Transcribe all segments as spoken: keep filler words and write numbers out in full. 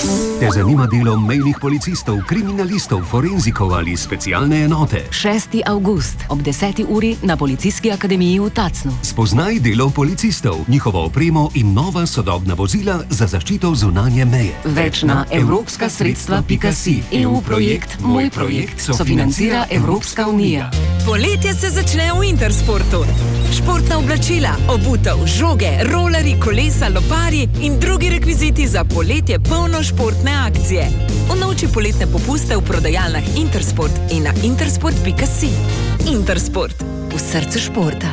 Te zanima delo mejnih policistov, kriminalistov, forenzikov ali specialne enote? šesti avgust ob deseti uri na Policijski akademiji v Tacnu. Spoznaj delo policistov, njihovo opremo in nova sodobna vozila za zaščito zunanje meje. Več na evropska sredstva pika si. E U projekt Moj projekt sofinancira Evropska unija. Poletje se začne v Intersportu. Športna oblačila, obutev, žoge, rolerji, kolesa, loparji in drugi rekviziti za poletje polno športne akcije. Unovči poletne popuste v prodajalnah Intersport in na intersport pika si. Intersport. V srcu športa.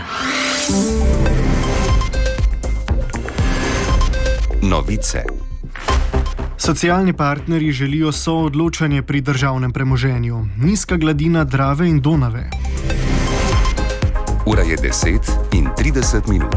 Novice. Socialni partnerji želijo soodločanje pri državnem premoženju. Nizka gladina Drave in Donave. Ura je deset in trideset minut.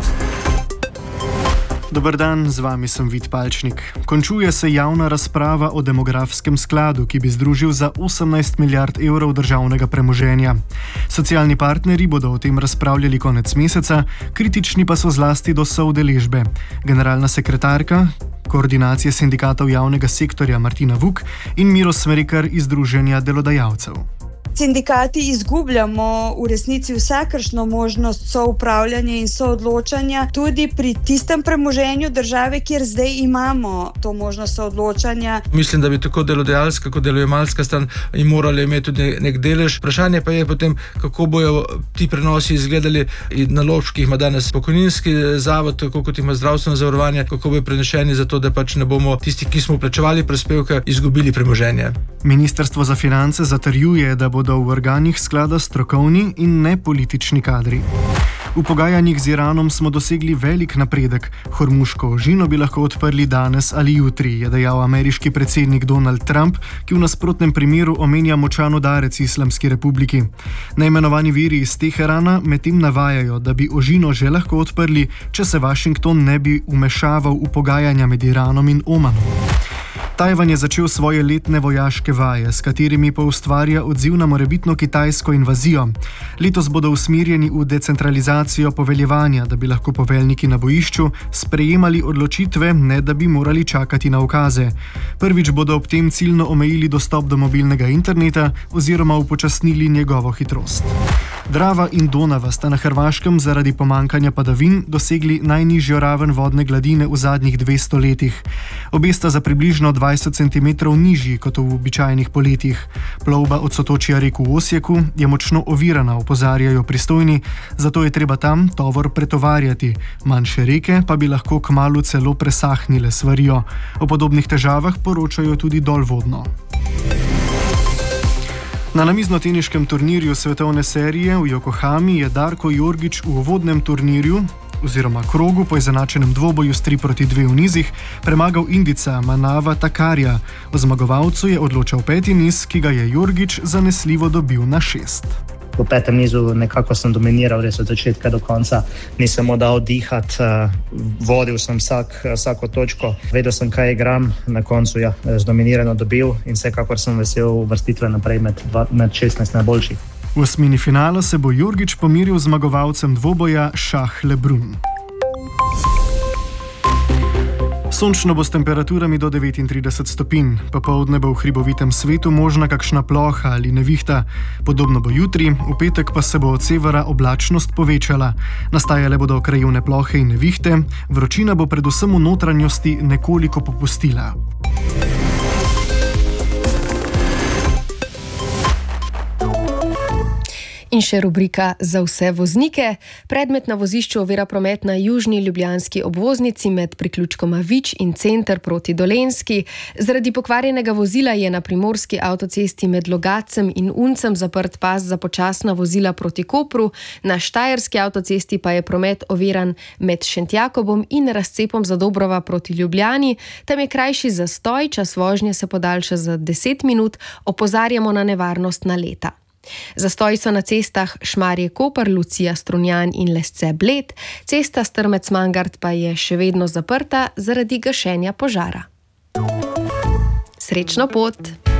Dober dan, z vami sem Vid Palčnik. Končuje se javna razprava o demografskem skladu, ki bi združil za osemnajst milijard evrov državnega premoženja. Socialni partnerji bodo o tem razpravljali konec meseca, kritični pa so zlasti do soudeležbe. Generalna sekretarka Koordinacije sindikatov javnega sektorja Martina Vuk in Miro Smrekar iz Združenja delodajalcev. Sindikati izgubljamo v resnici vsakršno možnost soupravljanja in soodločanja tudi pri tistem premoženju države, kjer zdaj imamo to možnost soodločanja. Mislim, da bi tako delodajalska kot delojemalska stran in morali imeti tudi nek delež. Vprašanje pa je potem, kako bojo ti prenosi izgledali in naložb, ki jih ima danes pokojninski zavod, tako kot ima zdravstveno zavarovanje, kako bojo prenešeni za to, da pač ne bomo tisti, ki smo plačevali prispevke, izgubili premoženje. Ministrstvo za finance zatrjuje, da bodo v organih sklada strokovni in ne politični kadri. V pogajanjih z Iranom smo dosegli velik napredek. Hormuško ožino bi lahko odprli danes ali jutri, je dejal ameriški predsednik Donald Trump, ki v nasprotnem primeru omenja močan udarec Islamski republiki. Neimenovani viri iz Teherana medtem navajajo, da bi ožino že lahko odprli, če se Washington ne bi vmešaval v pogajanja med Iranom in Omanom. Tajvan je začel svoje letne vojaške vaje, s katerimi pa ustvarja odziv na morebitno kitajsko invazijo. Letos bodo usmerjeni v decentralizacijo poveljevanja, da bi lahko poveljniki na bojišču sprejemali odločitve, ne da bi morali čakati na ukaze. Prvič bodo ob tem ciljno omejili dostop do mobilnega interneta oziroma upočasnili njegovo hitrost. Drava in Donava sta na Hrvaškem zaradi pomankanja padavin dosegli najnižjo raven vodne gladine v zadnjih dvesto letih. Obe sta za približno dvajset centimetrov nižji kot v običajnih poletjih. Plovba od sotočja rek v Osijeku je močno ovirana, opozarjajo pristojni, zato je treba tam tovor pretovarjati. Manjše reke pa bi lahko kmalu celo presahnile, svarijo. O podobnih težavah poročajo tudi dolvodno. Na namiznoteniškem turnirju svetovne serije v Yokohami je Darko Jorgić v uvodnem turnirju oziroma krogu po izenačenem dvoboju s tri proti dve v nizih premagal Indica Manava Takarja. O zmagovalcu je odločal peti niz, ki ga je Jorgić zanesljivo dobil na šest. V petem nizu nekako sem dominiral, res od začetka do konca. Nisem mu dal dihati, vodil sem vsak, vsako točko, vedel sem, kaj igram, na koncu ja, zdominirano dobil in vsekakor sem vesel uvrstitve naprej med, med šestnajst najboljših. V osmini finala se bo Jorgić pomiril z zmagovalcem dvoboja Šah Lebrun. Sončno bo s temperaturami do devetintrideset stopinj. Popoldne bo v hribovitem svetu možna kakšna ploha ali nevihta. Podobno bo jutri, v petek pa se bo od severa oblačnost povečala. Nastajale bodo krajevne plohe in nevihte, vročina bo predvsem v notranjosti nekoliko popustila. In še rubrika za vse voznike. Predmet na vozišču ovira promet na južni ljubljanski obvoznici med priključkoma Vič in Center proti Dolenjski. Zaradi pokvarjenega vozila je na primorski avtocesti med Logacem in Uncem zaprt pas za počasna vozila proti Kopru. Na štajerski avtocesti pa je promet oviran med Šentjakobom in razcepom Zadobrova proti Ljubljani. Tam je krajši zastoj, čas vožnje se podaljša za deset minut, opozarjamo na nevarnost naleta. Zastoji so na cestah Šmarje-Koper, Lucija-Strunjan in Lesce-Bled, cesta Strmec-Mangart pa je še vedno zaprta zaradi gašenja požara. Srečno pot!